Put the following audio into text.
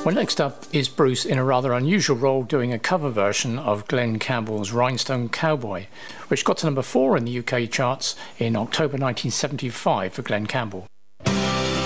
Well, next up is Bruce in a rather unusual role doing a cover version of Glen Campbell's Rhinestone Cowboy, which got to number 4 in the UK charts in October 1975 for Glen Campbell.